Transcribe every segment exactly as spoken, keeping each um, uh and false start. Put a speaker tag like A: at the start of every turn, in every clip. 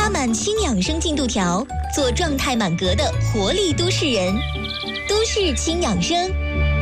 A: 加满轻养生进度条，做状态满格的活力都市人。都市轻养生。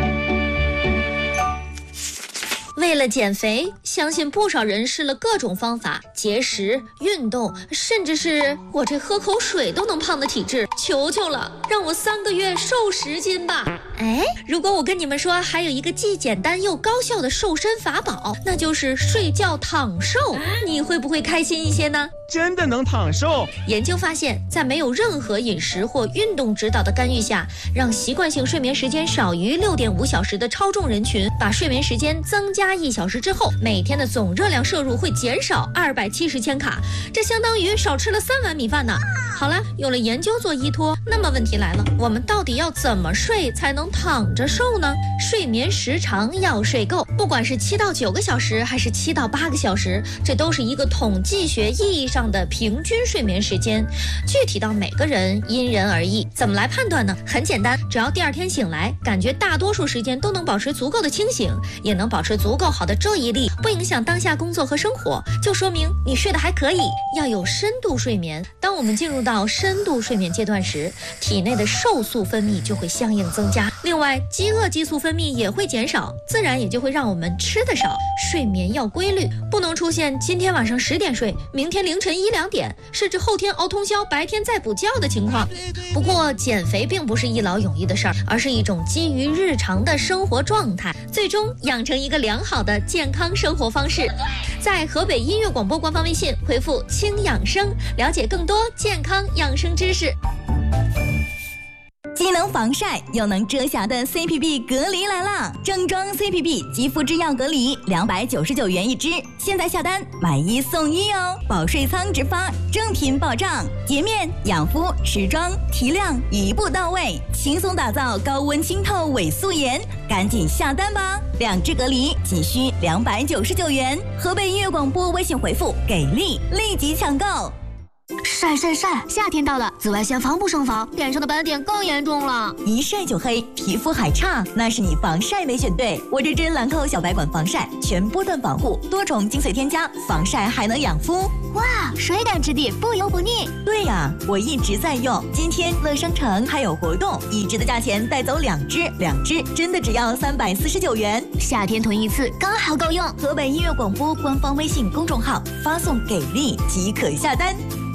B: 为了减肥，相信不少人试了各种方法，节食、运动，甚至是我这喝口水都能胖的体质，求求了，让我三个月瘦十斤吧！哎，如果我跟你们说还有一个既简单又高效的瘦身法宝，那就是睡觉躺瘦，你会不会开心一些呢？
C: 真的能躺瘦？
B: 研究发现，在没有任何饮食或运动指导的干预下，让习惯性睡眠时间少于 六点五小时的超重人群，把睡眠时间增加一小时之后，每天的总热量摄入会减少二百七十千卡，这相当于少吃了三碗米饭呢。好了，有了研究做依托，那么问题来了，我们到底要怎么睡才能躺着瘦呢？睡眠时长要睡够，不管是七到九个小时还是七到八个小时，这都是一个统计学意义上的平均睡眠时间，具体到每个人因人而异。怎么来判断呢？很简单，只要第二天醒来感觉大多数时间都能保持足够的清醒，也能保持足够好的注意力，不影响当下工作和生活，就说明你睡得还可以。要有深度睡眠，当我们进入到深度睡眠阶段时，体内的瘦素分泌就会相应增加，另外饥饿激素分泌也会减少，自然也就会让我们吃得少。睡眠要规律，不能出现今天晚上十点睡，明天凌晨一两点，甚至后天熬通宵，白天再补觉的情况。不过减肥并不是一劳永逸的事儿，而是一种基于日常的生活状态，最终养成一个良好的健康生活方式。在河北音乐广播官方微信回复轻养生，了解更多健康养生知识。
A: 既能防晒又能遮瑕的 C P B 隔离来啦！正装 C P B 肌肤之钥隔离两百九十九元一支，现在下单买一送一哦！保税仓直发，正品保障，洁面、养肤、时装、提亮一步到位，轻松打造高温清透伪素颜，赶紧下单吧！两支隔离仅需两百九十九元，河北音乐广播微信回复给力，立即抢购。
D: 晒晒晒！夏天到了，紫外线防不胜防，脸上的斑点更严重了。
A: 一晒就黑，皮肤还差，那是你防晒没选对。我这支兰蔻小白管防晒，全波段防护，多重精髓添加，防晒还能养肤。
D: 哇，水感质地，不油不腻。
A: 对呀、啊，我一直在用。今天乐商城还有活动，一支的价钱带走两支，两支真的只要三百四十九元。
D: 夏天囤一次刚好够用。
A: 河北音乐广播官方微信公众号发送给力即可下单。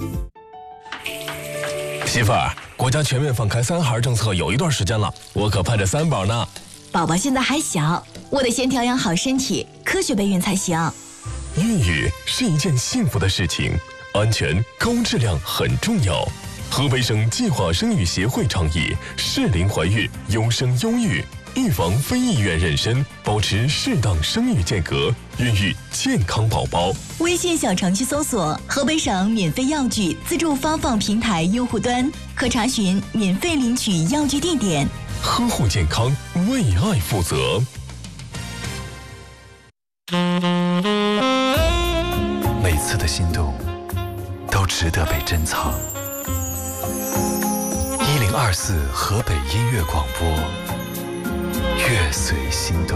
E: 媳妇儿，国家全面放开三孩政策有一段时间了，我可盼着三宝呢。
A: 宝宝现在还小，我得先调养好身体，科学备孕才行。
E: 孕育是一件幸福的事情，安全高质量很重要。河北省计划生育协会倡议适龄怀孕，优生优育，预防非意愿妊娠，保持适当生育间隔，孕育健康宝宝。
A: 微信小程序搜索河北省免费药具自助发放平台用户端，可查询免费领取药具地点。
E: 呵护健康，为爱负责。
F: 每次的心动都值得被珍藏。一零二四河北音乐广播，乐随心动。